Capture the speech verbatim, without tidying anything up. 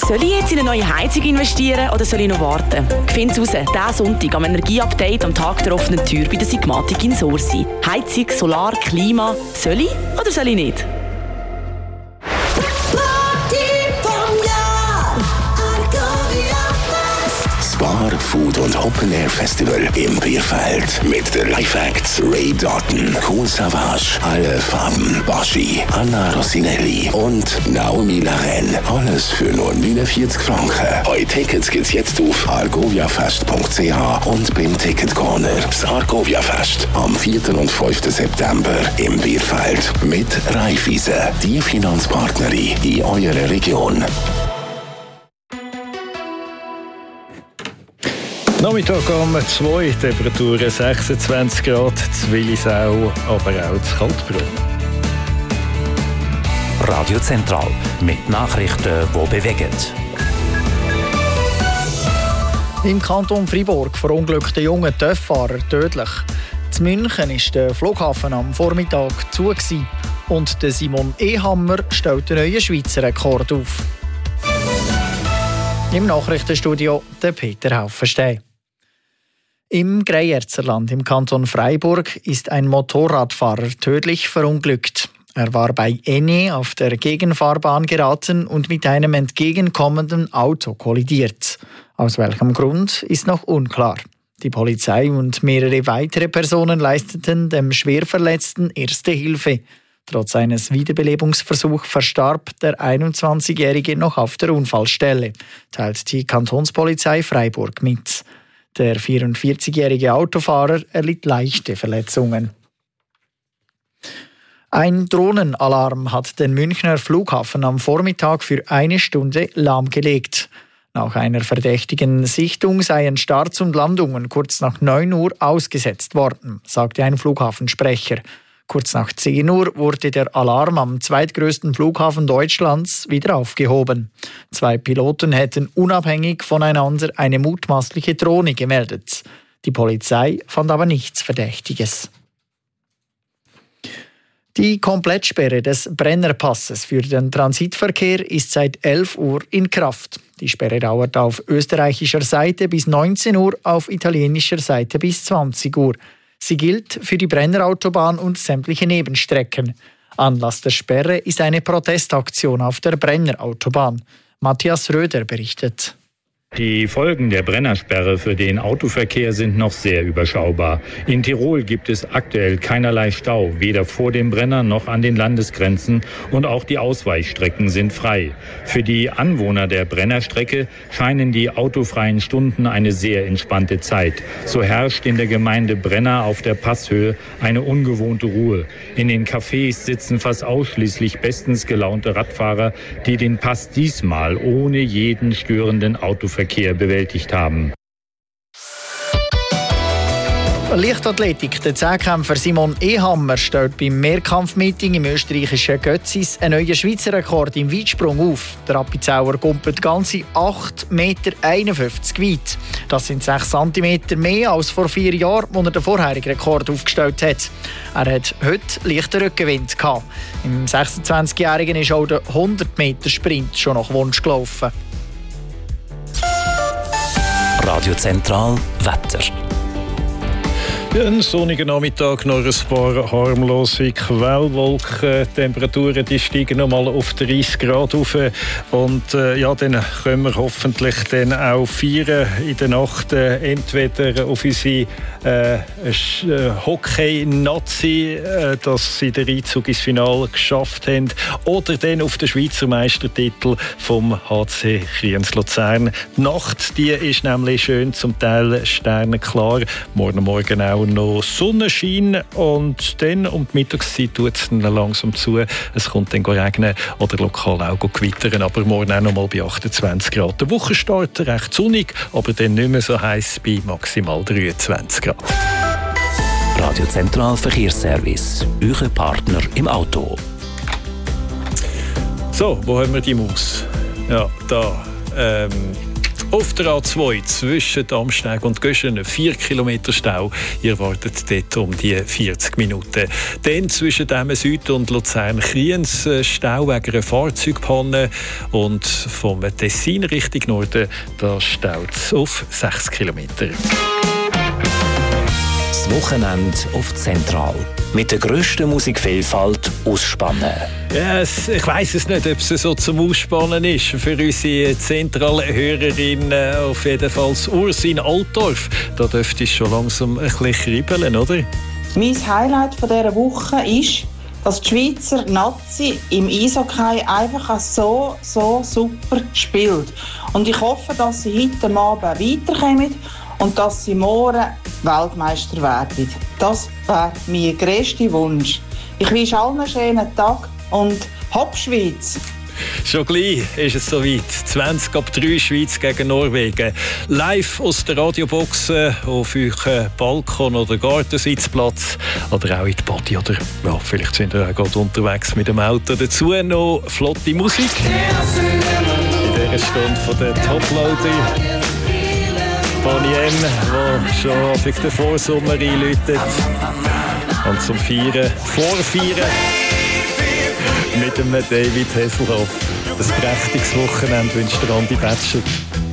Soll ich jetzt in eine neue Heizung investieren oder soll ich noch warten? Find's raus, diesen Sonntag am Energieupdate am Tag der offenen Tür bei der Sigmatic in Sursi. Heizung, Solar, Klima. Soll ich oder soll ich nicht? Bar, Food und Open Air Festival im Bierfeld mit den Live Acts Ray Doughton, Kool Savas, Alle Farben, Baschi, Anna Rossinelli und Naomi Laren. Alles für nur neunundvierzig Franken. Eure Tickets gibt's jetzt auf argoviafest punkt c h und beim Ticket Corner. Das Argovia Fest am vierten und fünften September im Bierfeld mit Raiffeisen, die Finanzpartnerin in eurer Region. Nachmittag um zwei, Temperaturen sechsundzwanzig Grad, zu Willisau, aber auch zu Kaltbrunn. Radio Zentral mit Nachrichten, die bewegen. Im Kanton Freiburg verunglückte junge TÜV-Fahrer tödlich. In München war der Flughafen am Vormittag zu und der Simon Ehammer stellt den neuen Schweizer Rekord auf. Im Nachrichtenstudio der Peter Haufenstein. Im Greyerzerland im Kanton Freiburg ist ein Motorradfahrer tödlich verunglückt. Er war bei Enne auf der Gegenfahrbahn geraten und mit einem entgegenkommenden Auto kollidiert. Aus welchem Grund ist noch unklar. Die Polizei und mehrere weitere Personen leisteten dem Schwerverletzten erste Hilfe. Trotz eines Wiederbelebungsversuchs verstarb der einundzwanzigjährige noch auf der Unfallstelle, teilt die Kantonspolizei Freiburg mit. Der vierundvierzigjährige Autofahrer erlitt leichte Verletzungen. Ein Drohnenalarm hat den Münchner Flughafen am Vormittag für eine Stunde lahmgelegt. Nach einer verdächtigen Sichtung seien Starts und Landungen kurz nach neun Uhr ausgesetzt worden, sagte ein Flughafensprecher. Kurz nach zehn Uhr wurde der Alarm am zweitgrößten Flughafen Deutschlands wieder aufgehoben. Zwei Piloten hätten unabhängig voneinander eine mutmaßliche Drohne gemeldet. Die Polizei fand aber nichts Verdächtiges. Die Komplettsperre des Brennerpasses für den Transitverkehr ist seit elf Uhr in Kraft. Die Sperre dauert auf österreichischer Seite bis neunzehn Uhr, auf italienischer Seite bis zwanzig Uhr. Sie gilt für die Brennerautobahn und sämtliche Nebenstrecken. Anlass der Sperre ist eine Protestaktion auf der Brennerautobahn. Matthias Röder berichtet. Die Folgen der Brennersperre für den Autoverkehr sind noch sehr überschaubar. In Tirol gibt es aktuell keinerlei Stau, weder vor dem Brenner noch an den Landesgrenzen, und auch die Ausweichstrecken sind frei. Für die Anwohner der Brennerstrecke scheinen die autofreien Stunden eine sehr entspannte Zeit. So herrscht in der Gemeinde Brenner auf der Passhöhe eine ungewohnte Ruhe. In den Cafés sitzen fast ausschließlich bestens gelaunte Radfahrer, die den Pass diesmal ohne jeden störenden Autoverkehr bewältigt haben. Leichtathletik. Der Zehnkämpfer Simon Ehammer stellt beim Mehrkampfmeeting im österreichischen Götzis einen neuen Schweizer Rekord im Weitsprung auf. Der Appenzauer kumpelt ganze acht Meter einundfünfzig weit. Das sind sechs Zentimeter mehr als vor vier Jahren, als er den vorherigen Rekord aufgestellt hat. Er hat heute leichten Rückenwind gehabt. Im sechsundzwanzigjährigen ist auch der hundert Meter Sprint schon nach Wunsch gelaufen. Radio Zentral Wetter. Ein sonniger Nachmittag, noch ein paar harmlose Quellwolken. Die Temperaturen die steigen noch mal auf dreißig Grad rauf. Und äh, ja, dann können wir hoffentlich dann auch feiern in der Nacht. Äh, entweder auf unsere äh, Hockey-Nazi, äh, dass sie den Einzug ins Finale geschafft haben, oder dann auf den Schweizer Meistertitel vom H C Kriens Luzern. Die Nacht die ist nämlich schön, zum Teil sternenklar. Morgen Morgen auch noch Sonnenschein, und dann um die Mittagszeit tut es dann langsam zu. Es kommt dann regnen oder lokal auch gewittern, aber morgen auch noch mal bei achtundzwanzig Grad. Der Wochenstart recht sonnig, aber dann nicht mehr so heiß bei maximal dreiundzwanzig Grad. Radio Zentral Verkehrsservice, euer Partner im Auto. So, wo haben wir die Maus? Ja, da. Ähm Auf der A zwei zwischen Amsteg und Göschen vier Kilometer Stau. Ihr wartet dort um die vierzig Minuten. Dann zwischen Dämen Süd und Luzern-Kriens Stau wegen einer Fahrzeugpanne. Und vom Tessin Richtung Norden da staut es auf sechs Kilometer. Das Wochenende auf Zentral. Mit der grössten Musikvielfalt ausspannen. Ja, es, ich weiss es nicht, ob es so zum Ausspannen ist. Für unsere zentrale Hörerin äh, auf jeden Fall das Ursin Altdorf. Da dürfte es schon langsam ein bisschen kribbeln, oder? Mein Highlight von dieser Woche ist, dass die Schweizer Nazi im Eishockey einfach so, so super spielt. Und ich hoffe, dass sie heute Abend weiterkommen und dass sie morgen Weltmeister werden. Das wäre mein grösster Wunsch. Ich wünsche allen einen schönen Tag und Hopp Schweiz! Schon gleich ist es soweit. zwanzig ab drei Schweiz gegen Norwegen. Live aus der Radiobox auf euren Balkon oder Gartensitzplatz oder auch in die Party. Oder ja, vielleicht sind ihr auch gerade unterwegs mit dem Auto. Dazu noch flotte Musik. In dieser Stunde von der Toploader. Bonnie M, die schon auf den Vorsommer einläutet. Und zum Feiern, Vorfeiern mit dem David Hasselhoff. Ein prächtiges Wochenende wünscht Andi Betscher.